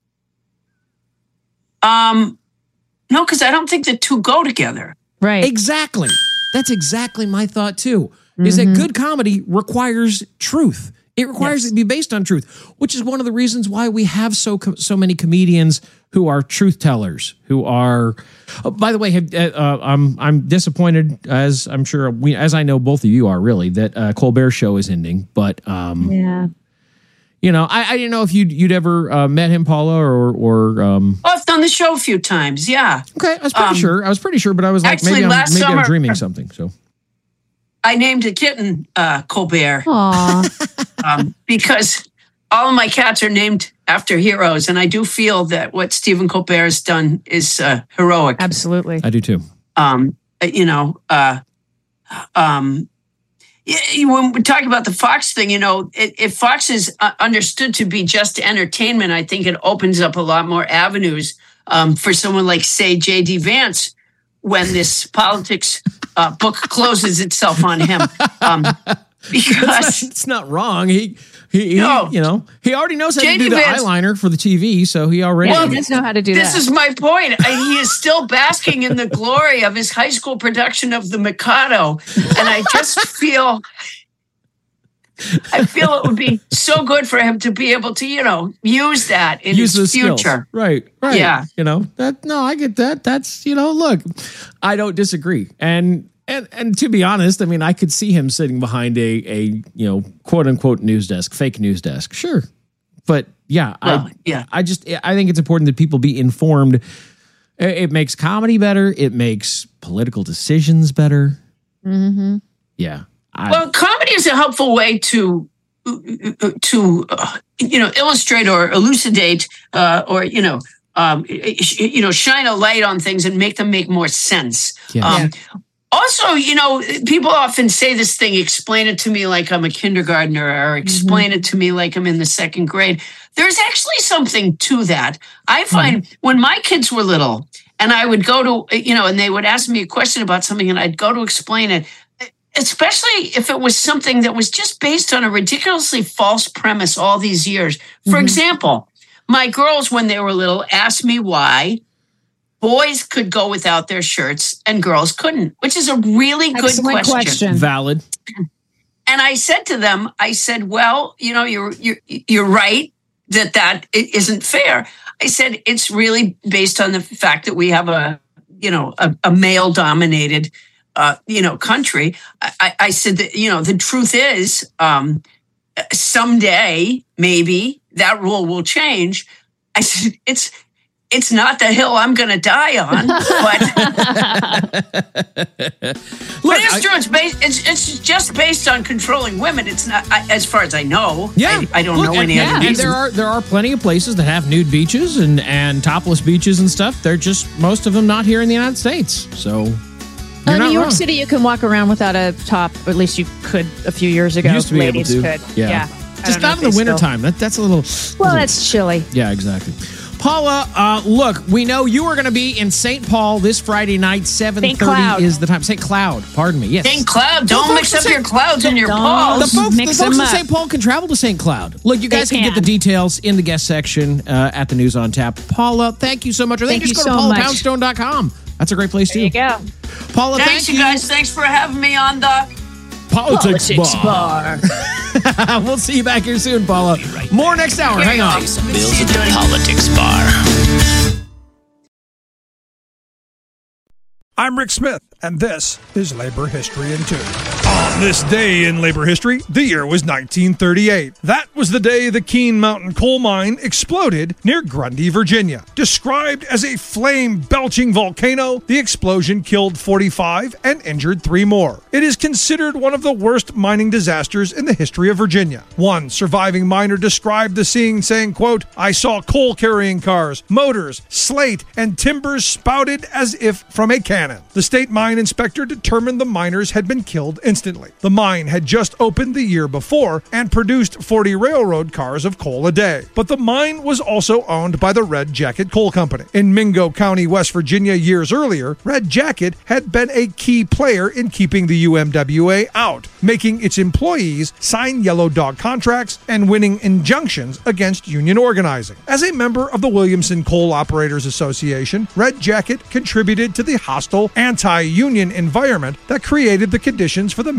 Um, no, because I don't think the two go together. Right. Exactly. That's exactly my thought too. Is that good comedy requires truth. It requires it to be based on truth, which is one of the reasons why we have so co- so many comedians who are truth tellers. Who are, oh, by the way, have, uh, I'm I'm disappointed, as I'm sure we, as I know both of you are, really, that uh, Colbert Show is ending. But um, Yeah. you know, I, I didn't know if you'd you'd ever uh, met him, Paula, or or. Um, Oh, I've done the show a few times. Yeah. okay, I was pretty Um, sure. I was pretty sure, but I was like, actually, maybe I'm last maybe I'm summer- dreaming something. So. I named a kitten uh, Colbert Aw. um, because all of my cats are named after heroes, and I do feel that what Stephen Colbert has done is uh, heroic. Absolutely. I do too. Um, you know, uh, um, y- y- when we talk about the Fox thing, you know, if if Fox is uh, understood to be just entertainment, I think it opens up a lot more avenues um, for someone like, say, J D Vance, when this politics uh, book closes itself on him. Um, because It's not wrong. He, he, he No. you know, he already knows how J to D do the Vance- eyeliner for the T V, so he already. Yeah, he does know how to do this that. is my point. I, he is still basking in the glory of his high school production of The Mikado. And I just feel, I feel it would be so good for him to be able to, you know, use that in use his the skills. future. Right, right. Yeah. You know, that no, I get that. That's, you know, look, I don't disagree. And and and to be honest, I mean, I could see him sitting behind a a, you know, quote unquote news desk, fake news desk. Sure. But yeah, Well, I yeah. I just I think it's important that people be informed. It, it makes comedy better, it makes political decisions better. Mm-hmm. Yeah. I, Well, comedy is a helpful way to to uh, you know illustrate or elucidate uh, or you know um, you know shine a light on things and make them make more sense. Yeah. Um, Also, you know, people often say this thing, explain it to me like I'm a kindergartner or explain it to me like I'm in the second grade. There's actually something to that. I find when my kids were little and I would go to, you know, and they would ask me a question about something and I'd go to explain it, especially if it was something that was just based on a ridiculously false premise all these years. For example, my girls, when they were little, asked me why boys could go without their shirts and girls couldn't, which is a really good Excellent question. question. valid. And I said to them, I said, well, you know, you're you're you're right that that i- isn't fair. I said it's really based on the fact that we have a you know a, a male dominated uh, you know, country. I, I said that, you know, the truth is, um, someday maybe that rule will change. I said, it's it's not the hill I'm going to die on, but, but it's true. It's based. It's it's just based on controlling women. It's not, I, as far as I know. Yeah, I, I don't Look, know and, any yeah, other reason. And there are there are plenty of places that have nude beaches and and topless beaches and stuff. They're just most of them not here in the United States. So. Uh, You're New not York wrong. City, you can walk around without a top, or at least you could a few years ago. You used to be Ladies able to. could. Yeah. Yeah. I Just don't know not if in the they wintertime. That, that's a little. Well, that's chilly. Yeah, exactly. Paula, uh, look, we know you are going to be in Saint Paul this Friday night. seven Saint Cloud. thirty is the time. Saint Cloud, pardon me. Yes. Saint Cloud, don't The mix folks up in your Saint- clouds and your Don't balls. The folks, the Mix folks them in up. Saint Paul can travel to Saint Cloud. Look, you They guys can. get the can. details in the guest section uh, at the News on Tap. Paula, thank you so much. Or they Thank just you go to so paula much. poundstone dot com. That's a great place There too. you go. Paula, Thanks, thank you guys. Thanks for having me on the Politics, Politics Bar. Bar. We'll see you back here soon, Paula. More next hour. Hang on. Pay some bills at the Politics Bar. I'm Rick Smith, and this is Labor History in Two. On this day in labor history, the year was nineteen thirty-eight. That was the day the Keene Mountain coal mine exploded near Grundy, Virginia. Described as a flame-belching volcano, the explosion killed forty-five and injured three more. It is considered one of the worst mining disasters in the history of Virginia. One surviving miner described the scene saying, quote, "I saw coal-carrying cars, motors, slate, and timbers spouted as if from a cannon. The state mine inspector determined the miners had been killed instantly. The mine had just opened the year before and produced forty railroad cars of coal a day. But the mine was also owned by the Red Jacket Coal Company. In Mingo County, West Virginia, years earlier, Red Jacket had been a key player in keeping the U M W A out, making its employees sign yellow dog contracts and winning injunctions against union organizing. As a member of the Williamson Coal Operators Association, Red Jacket contributed to the hostile anti-union environment that created the conditions for the